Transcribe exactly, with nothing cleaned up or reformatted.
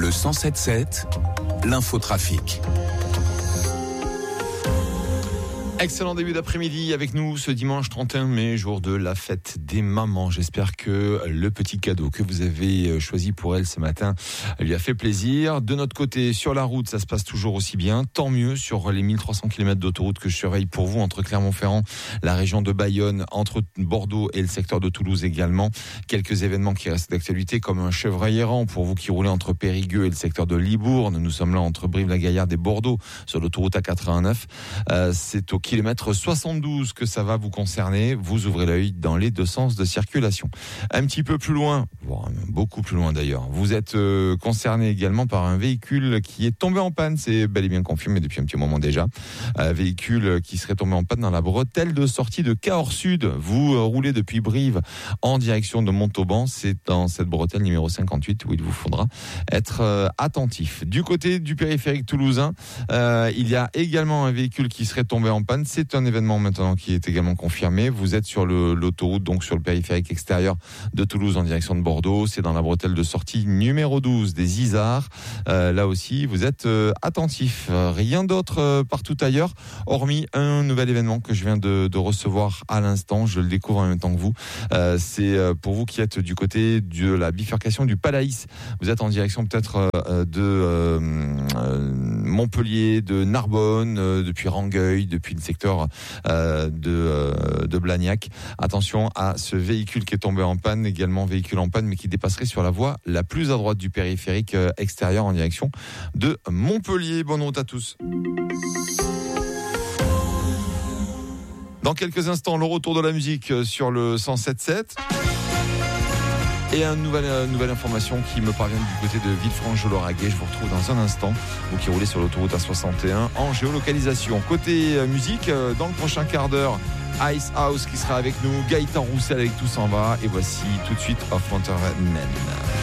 Le cent sept sept, l'infotrafic. Excellent début d'après-midi avec nous ce dimanche trente et un mai, jour de la fête des mamans. J'espère que le petit cadeau que vous avez choisi pour elle ce matin lui a fait plaisir. De notre côté, sur la route, ça se passe toujours aussi bien. Tant mieux sur les mille trois cents kilomètres d'autoroute que je surveille pour vous entre Clermont-Ferrand, la région de Bayonne, entre Bordeaux et le secteur de Toulouse également. Quelques événements qui restent d'actualité comme un chevreuil errant pour vous qui roulez entre Périgueux et le secteur de Libourne. Nous sommes là entre Brive-la-Gaillarde et Bordeaux sur l'autoroute A quatre-vingt-neuf. Euh, c'est au kilomètre soixante-douze que ça va vous concerner. Vous ouvrez l'œil dans les deux sens de circulation. Un petit peu plus loin, voire beaucoup plus loin d'ailleurs, vous êtes euh, concerné également par un véhicule qui est tombé en panne. C'est bel et bien confirmé depuis un petit moment déjà. Un véhicule qui serait tombé en panne dans la bretelle de sortie de Cahors Sud. Vous euh, roulez depuis Brive en direction de Montauban. C'est dans cette bretelle numéro cinquante-huit où il vous faudra être euh, attentif. Du côté du périphérique toulousain, euh, il y a également un véhicule qui serait tombé en panne. C'est un événement maintenant qui est également confirmé. Vous êtes sur le, l'autoroute, donc sur le périphérique extérieur de Toulouse en direction de Bordeaux. C'est dans la bretelle de sortie numéro douze des Isards. Euh, là aussi, vous êtes euh, attentifs. Rien d'autre euh, partout ailleurs, hormis un nouvel événement que je viens de, de recevoir à l'instant. Je le découvre en même temps que vous. Euh, c'est euh, pour vous qui êtes du côté de la bifurcation du Palaïs. Vous êtes en direction peut-être euh, de euh, euh, Montpellier, de Narbonne, euh, depuis Rangueil, depuis le secteur euh, de, euh, de Blagnac. Attention à ce véhicule qui est tombé en panne, également véhicule en panne, mais qui dépasserait sur la voie la plus à droite du périphérique euh, extérieur en direction de Montpellier. Bonne route à tous. Dans quelques instants, le retour de la musique sur le cent sept sept. Et une nouvelle, euh, nouvelle information qui me parvient du côté de Villefranche-de-Lauragais. Je vous retrouve dans un instant, vous qui roulez sur l'autoroute A soixante et un en géolocalisation. Côté euh, musique, euh, dans le prochain quart d'heure, Ice House qui sera avec nous, Gaëtan Roussel avec Tout s'en va. Et voici tout de suite Off Winter Men.